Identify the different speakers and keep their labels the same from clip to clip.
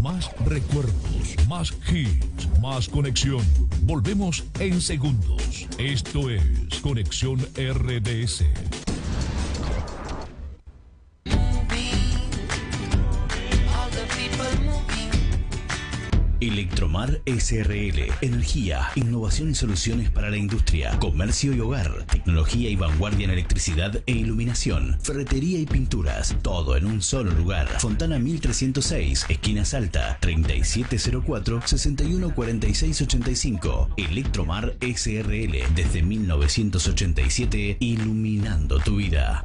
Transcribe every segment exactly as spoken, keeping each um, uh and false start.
Speaker 1: Más recuerdos, más hits, más conexión. Volvemos en segundos. Esto es Conexión R D S.
Speaker 2: Electromar S R L. Energía, innovación y soluciones para la industria, comercio y hogar, tecnología y vanguardia en electricidad e iluminación, ferretería y pinturas, todo en un solo lugar. Fontana mil trescientos seis, esquina Salta, treinta y siete cero cuatro, sesenta y uno cuarenta y seis ochenta y cinco. Electromar S R L, desde mil novecientos ochenta y siete, iluminando tu vida.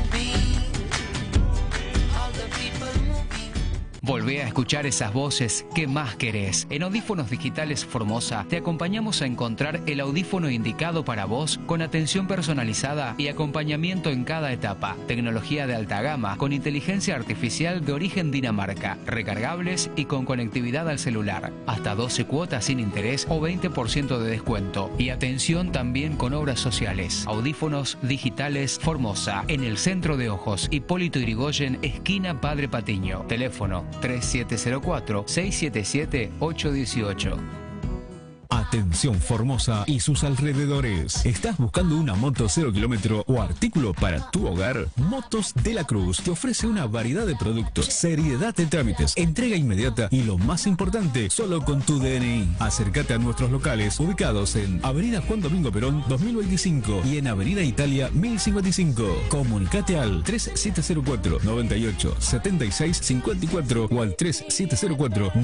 Speaker 3: Volvé a escuchar esas voces que más querés. En Audífonos Digitales Formosa te acompañamos a encontrar el audífono indicado para vos con atención personalizada y acompañamiento en cada etapa. Tecnología de alta gama con inteligencia artificial de origen Dinamarca, recargables y con conectividad al celular. Hasta doce cuotas sin interés o veinte por ciento de descuento. Y atención también con obras sociales. Audífonos Digitales Formosa, en el centro de Ojos, Hipólito Yrigoyen, esquina Padre Patiño. Teléfono tres siete cero cuatro, seis siete siete, ocho uno ocho.
Speaker 4: Atención Formosa y sus alrededores. ¿Estás buscando una moto cero kilómetro o artículo para tu hogar? Motos de la Cruz te ofrece una variedad de productos, seriedad de trámites, entrega inmediata y lo más importante, solo con tu D N I. Acércate a nuestros locales ubicados en Avenida Juan Domingo Perón dos mil veinticinco y en Avenida Italia mil cincuenta y cinco. Comunicate al tres siete cero cuatro, noventa y ocho, setenta y seis cincuenta y cuatro o al tres siete cero cuatro